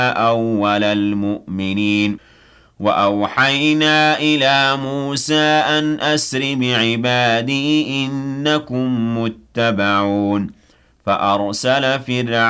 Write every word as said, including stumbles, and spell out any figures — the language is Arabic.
أول المؤمنين وأوحينا إلى موسى أن أسر بعبادي إنكم متبعون فأرسل فرعون